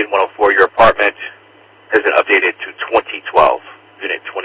Suite 104, your apartment has been updated to 2012, Unit